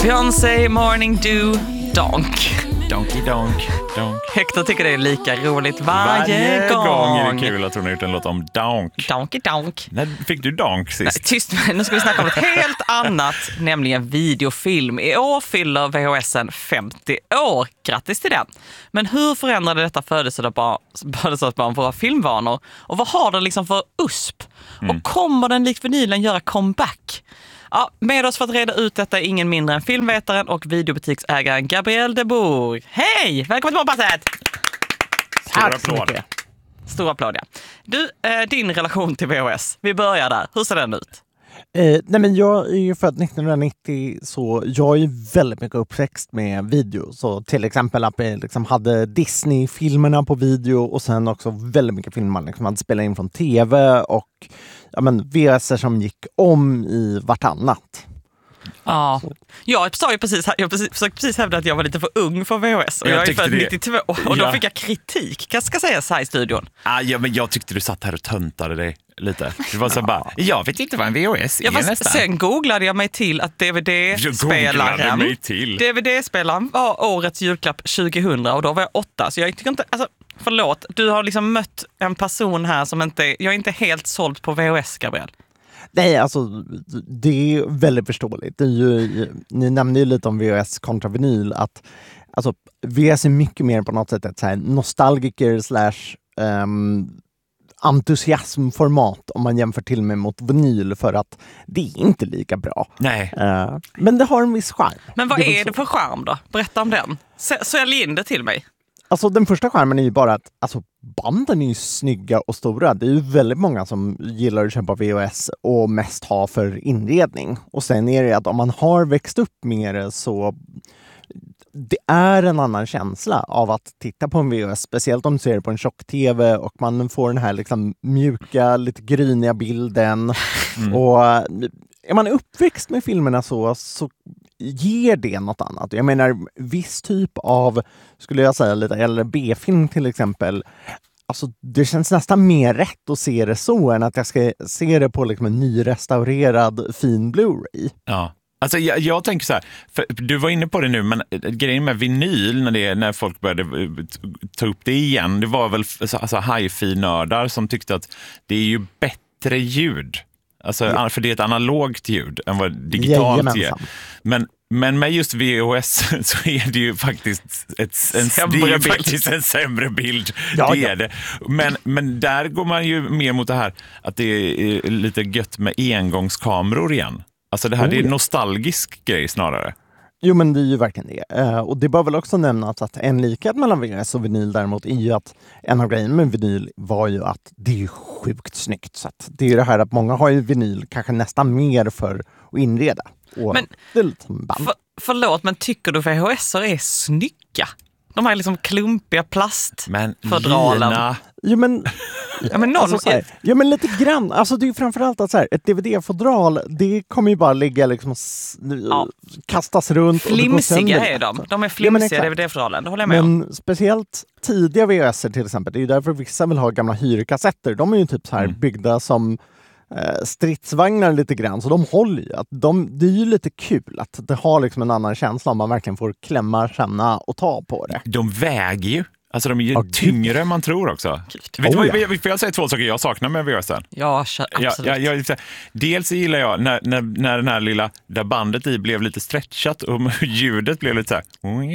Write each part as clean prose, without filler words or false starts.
Beyoncé, Morning Dew, Donk. Donkey donk, donk. Hector tycker det är lika roligt varje gång. Är det kul att hon har gjort en låt om donk. Donkey donk. När fick du donk sist? Nej, tyst med, nu ska vi snacka om något helt annat, nämligen videofilm. I år fyller VHSen 50 år. Grattis till den. Men hur förändrade detta födelsedagsbarn våra filmvanor? Och vad har den liksom för USP? Och kommer den likt vinylen göra comeback? Ja, med oss för att reda ut detta är ingen mindre än filmvetaren och videobutiksägaren Gabriel de Bourg. Hej! Välkommen till Morgonpasset! Stor applåd. Stor applåd, ja. Du, din relation till VHS. Vi börjar där. Hur ser den ut? Nej, men jag är ju född 1990, så jag är ju väldigt mycket uppväxt med video. Så till exempel att vi liksom hade Disney-filmerna på video och sen också väldigt mycket filmer man liksom hade spelat in från tv och VHS som gick om i vartannat. Ja, jag sa ju precis hävda att jag var lite för ung för VHS och jag är född 92 och då fick jag kritik. Vad ska sägas här i studion? Ja, men jag tyckte du satt här och töntade dig lite. Det var så bara, jag vet inte vad en VHS är nästan. Sen googlade jag mig till att DVD-spelaren var årets julklapp 2000 och då var jag 8. Så jag tycker inte, förlåt, du har liksom mött en person här som jag är inte helt såld på VHS, Gabriel. Nej, det är väldigt förståeligt. Det är ju, ni nämnde ju lite om VHS kontra vinyl, att VHS är mycket mer på något sätt ett så här nostalgiker / entusiasmformat om man jämför till med mot vinyl, för att det är inte lika bra. Nej. Men det har en viss charm. Men vad är det för charm då? Berätta om den. Sälj in det till mig. Den första skärmen är ju bara att banden är ju snygga och stora. Det är ju väldigt många som gillar att köpa VHS och mest ha för inredning. Och sen är det att om man har växt upp med det, så det är en annan känsla av att titta på en VHS. Speciellt om du ser det på en tjock-tv och man får den här liksom mjuka, lite gryniga bilden. Och är man uppväxt med filmerna så ger det något annat. Jag menar, viss typ av, skulle jag säga, lite äldre B-film till exempel, det känns nästan mer rätt att se det så än att jag ska se det på liksom en nyrestaurerad fin Blu-ray. Ja. Jag tänker så här, för du var inne på det nu, men grejen med vinyl när folk började ta upp det igen, det var väl hi-fi-nördar som tyckte att det är ju bättre ljud. För det är ett analogt ljud än vad digitalt ger. Men med just VHS så är det ju faktiskt en sämre bild. Ja, det är det. Men där går man ju mer mot det här att det är lite gött med engångskameror igen. Det här det är en nostalgisk grej snarare. Jo, men det är ju verkligen det. Och det bör väl också nämnas att en likhet mellan VHS och vinyl däremot är ju att en av grejerna med vinyl var ju att det är sjukt snyggt. Så att det är ju det här att många har ju vinyl kanske nästan mer för att inreda. Och men, det är lite som band. Förlåt, men tycker du VHS-er är snygga? De här liksom klumpiga plastfodralen. Jo, men lite grann. Det är ju framförallt att ett DVD-fodral, det kommer ju bara ligga liksom kastas runt. Flimsiga är de. De är flimsiga DVD-fodralen, det håller jag med om. Men speciellt tidiga VHS till exempel, det är ju därför vissa vill ha gamla hyrkassetter. De är ju typ så här byggda som stridsvagnar lite grann, så de håller ju. Det är ju lite kul att det har liksom en annan känsla om man verkligen får klämma, känna och ta på det. De väger ju. De är ju tyngre än man tror också. Får jag säga två saker jag saknar med VHSen? Ja, absolut. Dels gillar jag när den här lilla, där bandet i blev lite stretchat och ljudet blev lite så här.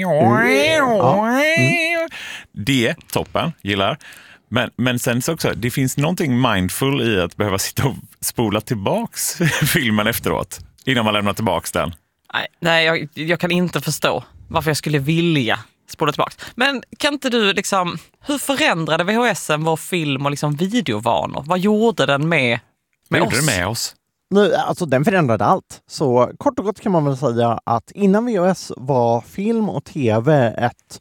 Det, toppen, gillar. Men sen så också, det finns någonting mindful i att behöva sitta och spola tillbaks filmen efteråt innan man lämnar tillbaks den. Nej, jag kan inte förstå varför jag skulle vilja spola tillbaks. Men kan inte du hur förändrade VHSen vår film och videovanor? Vad gjorde den med oss? Den förändrade allt. Så kort och gott kan man väl säga att innan VHS var film och tv ett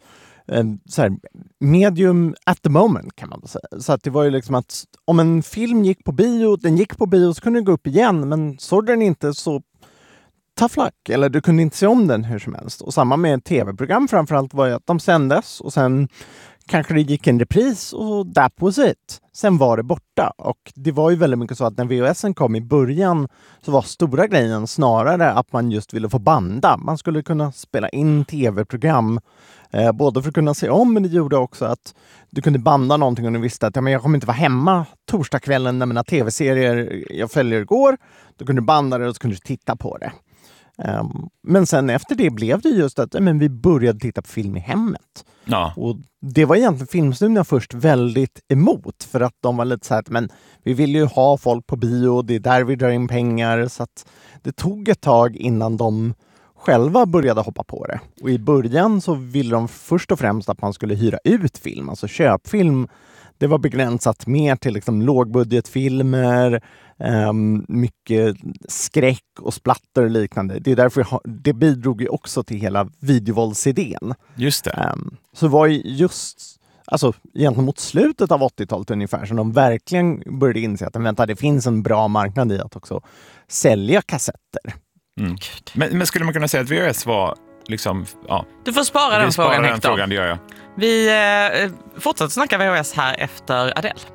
medium at the moment, kan man väl säga. Så att det var ju att om en film gick på bio, så kunde den gå upp igen, men såg den inte så tough luck, eller du kunde inte se om den hur som helst. Och samma med tv-program framförallt var ju att de sändes och sen kanske det gick en repris och that was it. Sen var det borta. Och det var ju väldigt mycket så att när VHSen kom i början så var stora grejen snarare att man just ville få banda. Man skulle kunna spela in tv-program både för att kunna se om, men det gjorde också att du kunde banda någonting och du visste att jag kommer inte vara hemma torsdagskvällen när mina tv-serier jag följer går. Då kunde du banda det och så kunde du titta på det. Men sen efter det blev det just att vi började titta på film i hemmet. Ja. Och det var egentligen Filmstudion först väldigt emot, för att de var lite så här att men vi vill ju ha folk på bio, det är där vi drar in pengar, så att det tog ett tag innan de själva började hoppa på det. Och i början så ville de först och främst att man skulle hyra ut film, alltså köpfilm. Det var begränsat mer till liksom lågbudgetfilmer, mycket skräck och splatter och liknande. Det är därför det bidrog ju också till hela videovåldsidén. Just det. Så var ju just egentligen mot slutet av 80-talet ungefär som de verkligen började inse att det finns en bra marknad i att också sälja kassetter. Mm. Men skulle man kunna säga att VHS var liksom, ja. Du får spara den frågan, Hector. Det gör jag. Vi fortsätter snacka VHS här efter Adele.